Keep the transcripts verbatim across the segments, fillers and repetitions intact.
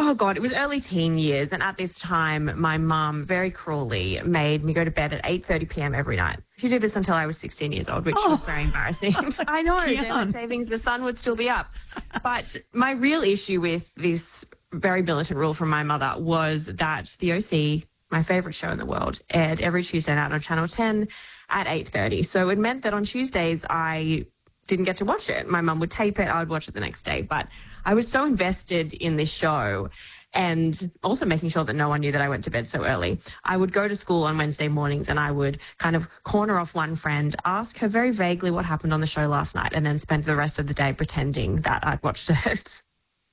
Oh, God, it was early teen years. And at this time, my mum very cruelly made me go to bed at eight thirty p.m. every night. She did this until I was sixteen years old, which Oh. was very embarrassing. I know, daylight savings, the sun would still be up. But my real issue with this very militant rule from my mother was that the O C, my favourite show in the world, aired every Tuesday night on Channel ten at eight thirty. So it meant that on Tuesdays I didn't get to watch it. My mum would tape it, I would watch it the next day. But I was so invested in this show and also making sure that no one knew that I went to bed so early. I would go to school on Wednesday mornings and I would kind of corner off one friend, ask her very vaguely what happened on the show last night, and then spend the rest of the day pretending that I'd watched it.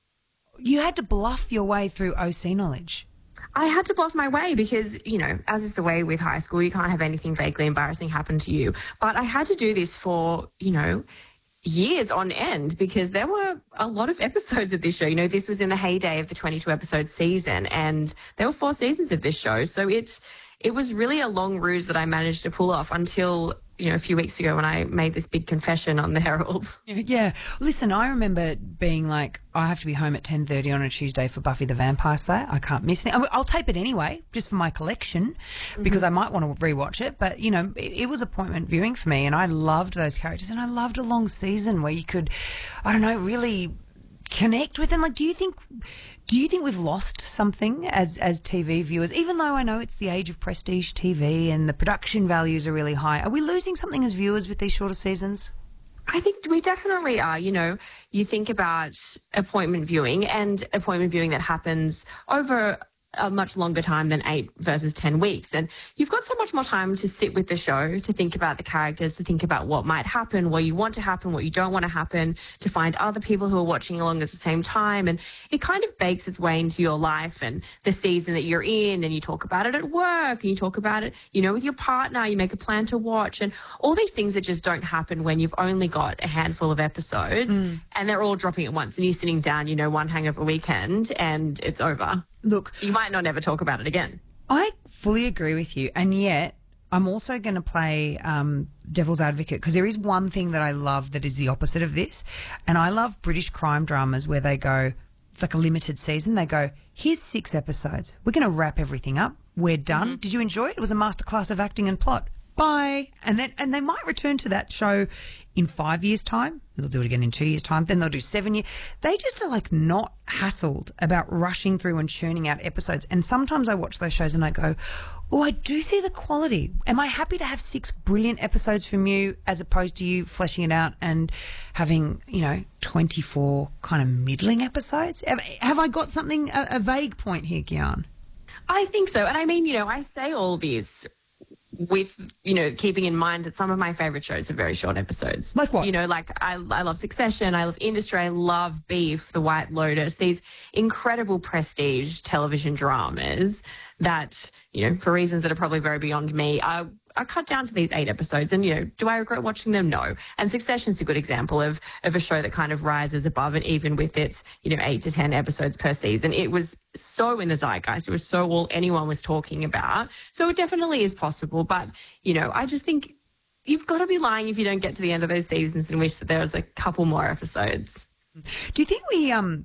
You had to bluff your way through O C knowledge. I had to bluff my way because, you know, as is the way with high school, you can't have anything vaguely embarrassing happen to you. But I had to do this for, you know, years on end because there were a lot of episodes of this show. You know, this was in the heyday of the twenty-two episode season and there were four seasons of this show. So it's, it was really a long ruse that I managed to pull off until, you know, a few weeks ago when I made this big confession on the Herald. Yeah. Listen, I remember being like, I have to be home at ten thirty on a Tuesday for Buffy the Vampire Slayer. I can't miss it. I mean, I'll tape it anyway, just for my collection, because mm-hmm. I might want to rewatch it. But, you know, it, it was appointment viewing for me and I loved those characters and I loved a long season where you could, I don't know, really connect with them. Like, do you think... Do you think we've lost something as, as T V viewers, even though I know it's the age of prestige T V and the production values are really high? Are we losing something as viewers with these shorter seasons? I think we definitely are. You know, you think about appointment viewing and appointment viewing that happens over a much longer time than eight versus ten weeks. And you've got so much more time to sit with the show, to think about the characters, to think about what might happen, what you want to happen, what you don't want to happen, to find other people who are watching along at the same time. And it kind of bakes its way into your life and the season that you're in. And you talk about it at work and you talk about it, you know, with your partner, you make a plan to watch and all these things that just don't happen when you've only got a handful of episodes mm. and they're all dropping at once and you're sitting down, you know, one hangover weekend and it's over. Look, you might not ever talk about it again. I fully agree with you. And yet I'm also going to play um, devil's advocate because there is one thing that I love that is the opposite of this. And I love British crime dramas where they go, it's like a limited season. They go, here's six episodes. We're going to wrap everything up. We're done. Mm-hmm. Did you enjoy it? It was a masterclass of acting and plot. Bye. And then, and they might return to that show in five years' time. They'll do it again in two years' time. Then they'll do seven years. They just are like not hassled about rushing through and churning out episodes. And sometimes I watch those shows and I go, oh, I do see the quality. Am I happy to have six brilliant episodes from you as opposed to you fleshing it out and having, you know, twenty-four kind of middling episodes? Have, have I got something, a, a vague point here, Gyan? I think so. And I mean, you know, I say all this with, you know, keeping in mind that some of my favourite shows are very short episodes. Like what? You know, like I, I love Succession, I love Industry, I love Beef, The White Lotus, these incredible prestige television dramas that, you know, for reasons that are probably very beyond me, I, I cut down to these eight episodes. And, you know, do I regret watching them? No. And Succession's a good example of, of a show that kind of rises above it, even with its, you know, eight to ten episodes per season. It was so in the zeitgeist. It was so all anyone was talking about. So it definitely is possible. But, you know, I just think you've got to be lying if you don't get to the end of those seasons and wish that there was a couple more episodes. Do you think we... um?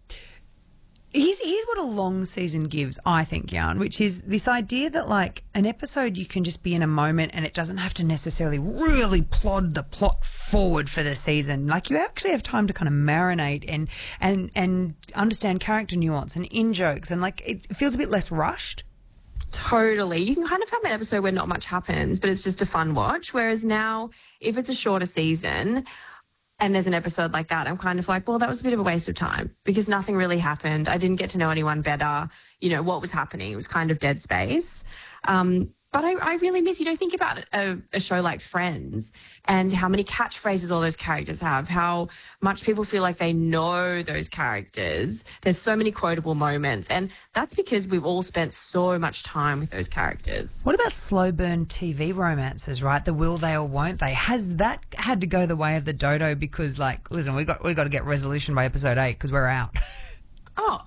Here's, here's what a long season gives, I think, Gyan, which is this idea that, like, an episode you can just be in a moment and it doesn't have to necessarily really plod the plot forward for the season. Like, you actually have time to kind of marinate and and and understand character nuance and in-jokes and, like, it feels a bit less rushed. Totally. You can kind of have an episode where not much happens, but it's just a fun watch, whereas now, if it's a shorter season and there's an episode like that, I'm kind of like, well, that was a bit of a waste of time because nothing really happened. I didn't get to know anyone better. You know, what was happening? It was kind of dead space. Um, but I, I really miss, you know, think about a, a show like Friends and how many catchphrases all those characters have, how much people feel like they know those characters. There's so many quotable moments. And that's because we've all spent so much time with those characters. What about slow burn T V romances, right? The will they or won't they? Has that had to go the way of the dodo because, like, listen, we got we got to get resolution by episode eight because we're out? Oh,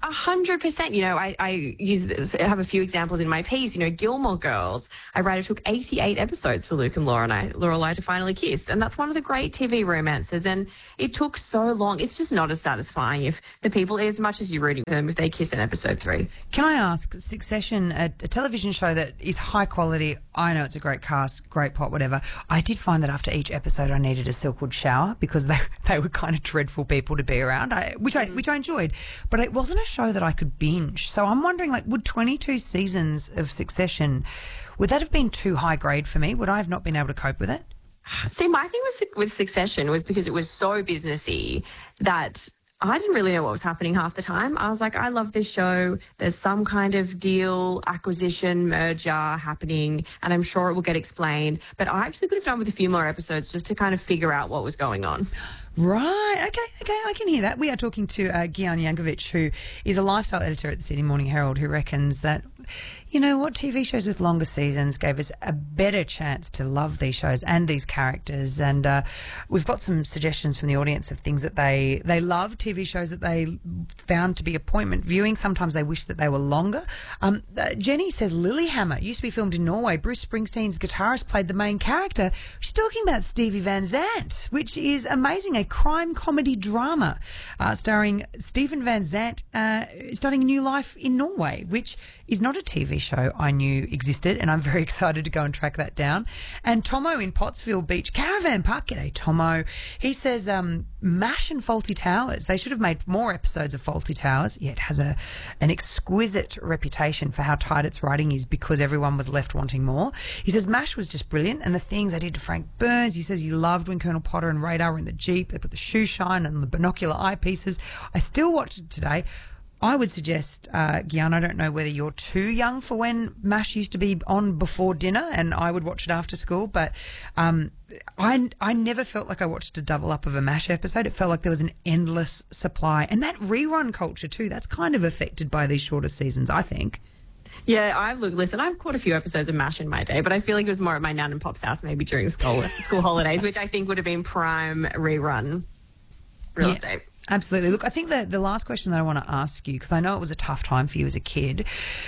A hundred percent. You know, I, I use this, I have a few examples in my piece. You know, Gilmore Girls, I write, it took eighty-eight episodes for Luke and Laura and I, Lorelai to finally kiss. And that's one of the great T V romances. And it took so long. It's just not as satisfying if the people, as much as you're rooting for them, if they kiss in episode three. Can I ask, Succession, a, a television show that is high quality, I know it's a great cast, great plot, whatever. I did find that after each episode I needed a Silkwood shower because they they were kind of dreadful people to be around, I, which I which I enjoyed. But it wasn't a show that I could binge. So I'm wondering, like, would twenty-two seasons of Succession, would that have been too high grade for me? Would I have not been able to cope with it? See, my thing with, with Succession was because it was so businessy that I didn't really know what was happening half the time. I was like, I love this show. There's some kind of deal, acquisition, merger happening, and I'm sure it will get explained. But I actually could have done with a few more episodes just to kind of figure out what was going on. Right. Okay. Okay. I can hear that. We are talking to uh, Gyan Yankovic, who is a lifestyle editor at the Sydney Morning Herald, who reckons that, you know what, T V shows with longer seasons gave us a better chance to love these shows and these characters. And uh, we've got some suggestions from the audience of things that they, they love, T V shows that they found to be appointment viewing. Sometimes they wish that they were longer. Um, uh, Jenny says Lilyhammer used to be filmed in Norway. Bruce Springsteen's guitarist played the main character. She's talking about Stevie Van Zandt, which is amazing. A crime comedy drama uh, starring Stephen Van Zandt uh, starting a new life in Norway, which is not a T V show I knew existed, and I'm very excited to go and track that down. And Tomo in Pottsville Beach Caravan Park, g'day Tomo, he says um, MASH and Fawlty Towers, they should have made more episodes of Fawlty Towers. Yeah, it has a an exquisite reputation for how tight its writing is because everyone was left wanting more. He says MASH was just brilliant, and the things they did to Frank Burns. He says he loved when Colonel Potter and Radar were in the Jeep. They put the shoe shine and the binocular eyepieces. I still watched it today. I would suggest, uh, Gyan, I don't know whether you're too young for when MASH used to be on before dinner and I would watch it after school, but um, I, I never felt like I watched a double up of a MASH episode. It felt like there was an endless supply. And that rerun culture too, that's kind of affected by these shorter seasons, I think. Yeah, I look, listen, I've caught a few episodes of MASH in my day, but I feel like it was more at my nan and pop's house maybe during school school holidays, which I think would have been prime rerun real yeah. estate. Absolutely. Look, I think the, the last question that I want to ask you, because I know it was a tough time for you as a kid,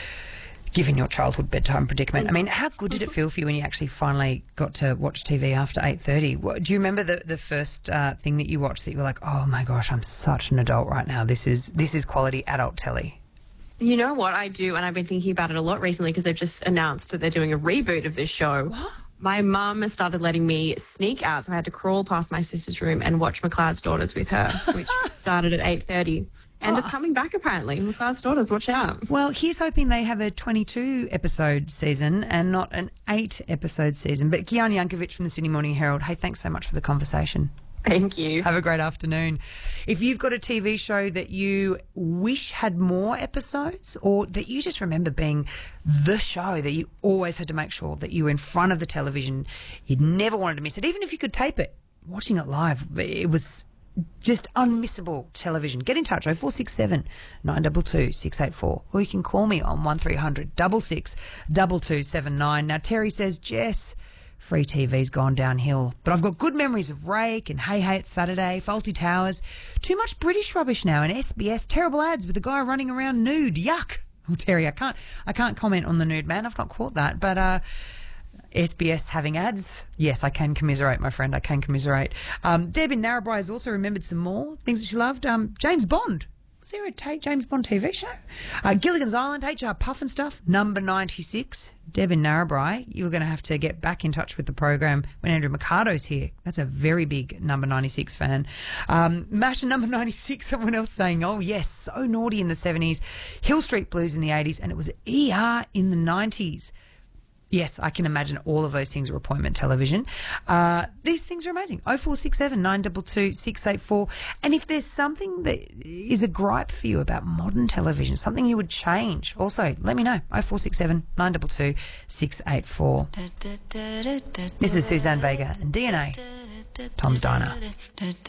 given your childhood bedtime predicament. I mean, how good did it feel for you when you actually finally got to watch T V after eight thirty? What, do you remember the, the first uh, thing that you watched that you were like, oh my gosh, I'm such an adult right now. This is this is quality adult telly. You know what I do, and I've been thinking about it a lot recently because they've just announced that they're doing a reboot of this show. What? My mum started letting me sneak out, so I had to crawl past my sister's room and watch McLeod's Daughters with her, which started at eight thirty. And oh. It's coming back, apparently. McLeod's Daughters, watch out. Well, here's hoping they have a twenty-two episode season and not an eight episode season. But Gyan Yankovic from the Sydney Morning Herald, hey, thanks so much for the conversation. Thank you. Have a great afternoon. If you've got a T V show that you wish had more episodes or that you just remember being the show that you always had to make sure that you were in front of the television, you never wanted to miss it, even if you could tape it, watching it live, it was just unmissable television. Get in touch, oh four six seven, nine two two, six eight four, or you can call me on one three hundred, six six, two two seven nine. Now, Terry says, Jess, free T V's gone downhill, but I've got good memories of Rake and Hey Hey It's Saturday, Fawlty Towers. Too much British rubbish now, and S B S, terrible ads with a guy running around nude. Yuck. Well, Terry, I can't, I can't comment on the nude man. I've not caught that, but uh, S B S having ads, yes, I can commiserate, my friend. I can commiserate. Um, Deb in Narrabri has also remembered some more things that she loved. Um, James Bond. Was there a t- James Bond T V show? Uh, Gilligan's Island, H R Puff and Stuff, number ninety-six. Deb in Narrabri, you were going to have to get back in touch with the program when Andrew Mercado's here. That's a very big number ninety-six fan. Um, MASH number ninety-six, someone else saying, oh yes, so naughty in the seventies, Hill Street Blues in the eighties, and it was E R in the nineties. Yes, I can imagine all of those things were appointment television. Uh, these things are amazing. oh four six seven, nine two two, six eight four. And if there's something that is a gripe for you about modern television, something you would change, also let me know. oh four six seven, nine two two, six eight four. This is Suzanne Vega and D N A, Tom's Diner.